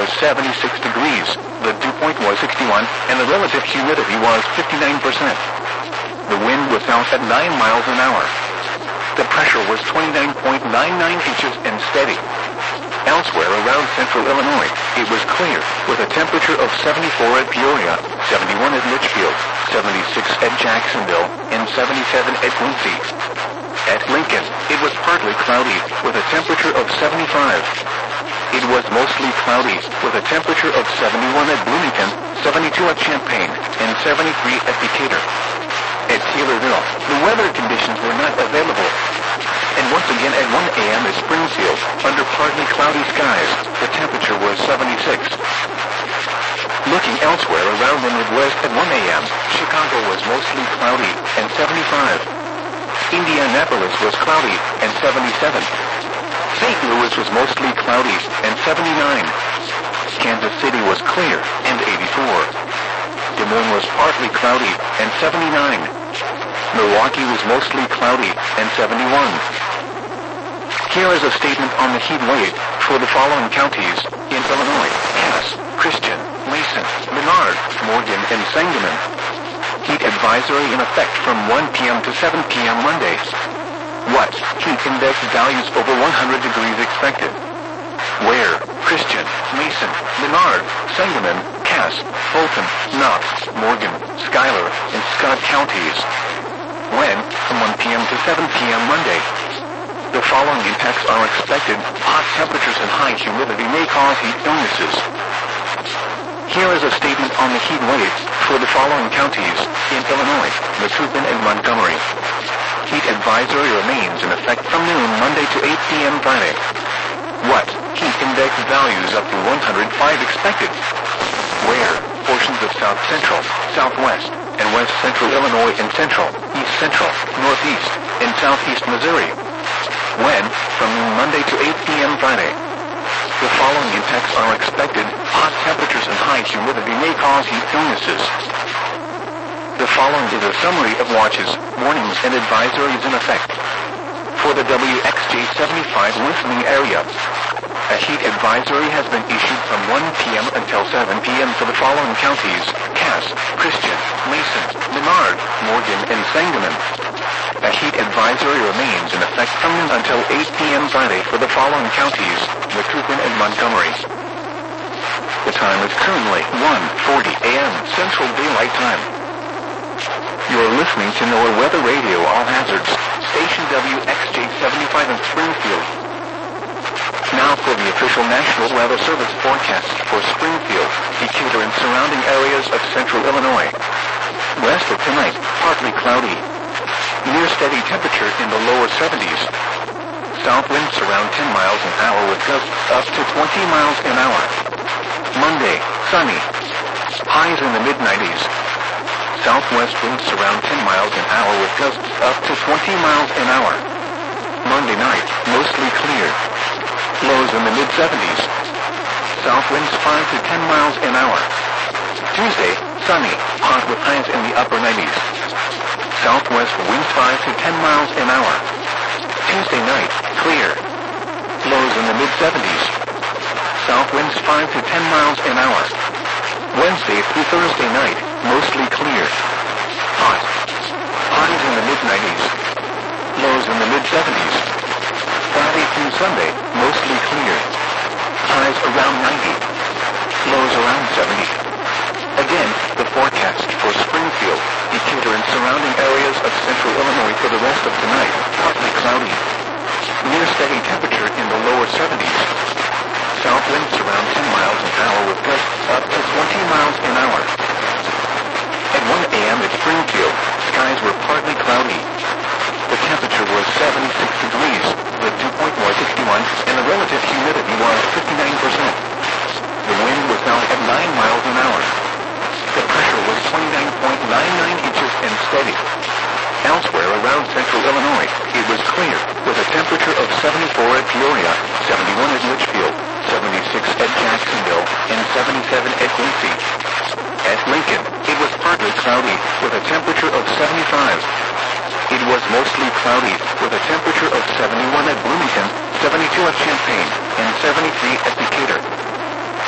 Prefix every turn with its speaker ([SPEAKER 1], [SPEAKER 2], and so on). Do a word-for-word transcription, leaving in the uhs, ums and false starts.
[SPEAKER 1] was seventy-six degrees, the dew point was sixty-one, and the relative humidity was fifty-nine percent. The wind was south at nine miles an hour. The pressure was twenty-nine point nine nine inches and steady. Elsewhere around central Illinois, it was clear, with a temperature of seventy-four at Peoria, seventy-one at Litchfield, seventy-six at Jacksonville, and seventy-seven at Quincy. At Lincoln, it was partly cloudy, with a temperature of seventy-five. It was mostly cloudy, with a temperature of seventy-one at Bloomington, seventy-two at Champaign, and seventy-three at Decatur. At Taylorville, the weather conditions were not available. And once again at one a m at Springfield, under partly cloudy skies, the temperature was seventy-six. Looking elsewhere around the Midwest at one a m, Chicago was mostly cloudy, and seventy-five. Indianapolis was cloudy, and seventy-seven. Saint Louis was mostly cloudy, and seventy-nine. Kansas City was clear, and eighty-four. Des Moines was partly cloudy, and seventy-nine. Milwaukee was mostly cloudy, and seventy-one. Here is a statement on the heat wave for the following counties in Illinois: Cass, Christian, Mason, Menard, Morgan, and Sangamon. Heat advisory in effect from one p m to seven p m Monday. What? Heat index values over one hundred degrees expected. Where? Christian, Mason, Menard, Sangamon, Cass, Fulton, Knox, Morgan, Schuyler, and Scott counties. When? From one p m to seven p m Monday. The following impacts are expected. Hot temperatures and high humidity may cause heat illnesses. Here is a statement on the heat wave for the following counties in Illinois: Macoupin and Montgomery. Heat advisory remains in effect from noon Monday to eight p m Friday. What? Heat index values up to one hundred five expected. Where? Portions of South Central, Southwest, and West Central Illinois and Central, East Central, Northeast, and Southeast Missouri. When? From noon Monday to eight p m Friday. The following impacts are expected. Hot temperatures and high humidity may cause heat illnesses. The following is a summary of watches, warnings, and advisories in effect. For the W X J seventy-five listening area, a heat advisory has been issued from one p m until seven p m for the following counties: Cass, Christian, Mason, Menard, Morgan, and Sangamon. A heat advisory remains in effect from noon until eight p m Friday for the following counties: Macoupin and Montgomery. The time is currently one forty a m Central Daylight Time. You're listening to NOAA Weather Radio All Hazards, station W X J seventy-five in Springfield. Now for the official National Weather Service forecast for Springfield, Decatur, and surrounding areas of central Illinois. West of tonight, partly cloudy. Near steady temperature in the lower seventies. South winds around ten miles an hour with gusts up to twenty miles an hour. Monday, sunny. Highs in the mid nineties. Southwest winds around ten miles an hour with gusts up to twenty miles an hour. Monday night, mostly clear. Lows in the mid seventies. South winds five to ten miles an hour. Tuesday, sunny, hot with highs in the upper nineties. Southwest winds five to ten miles an hour. Tuesday night, clear. Lows in the mid seventies. South winds five to ten miles an hour. Wednesday through Thursday night, mostly clear. Hot. Highs in the mid nineties. Lows in the mid seventies. Friday through Sunday, mostly clear. Highs around ninety. Lows around seventy. Again, the forecast for Springfield, Decatur, and surrounding areas of central Illinois for the rest of tonight: partly cloudy. Near steady temperature in the lower seventies. South winds around ten miles an hour with gusts up to twenty miles an hour. At one a m at Springfield, skies were partly cloudy. The temperature was seventy-six degrees, the dew point was sixty-one, and the relative humidity was fifty-nine percent. The wind was south at nine miles an hour. The pressure was twenty-nine point nine nine inches and steady. Elsewhere around central Illinois, it was clear, with a temperature of seventy-four at Peoria, seventy-one at Litchfield, seventy-six at Jacksonville, and seventy-seven at Quincy. At Lincoln, it was partly cloudy, with a temperature of seventy-five. It was mostly cloudy, with a temperature of seventy-one at Bloomington, seventy-two at Champaign, and seventy-three at Decatur.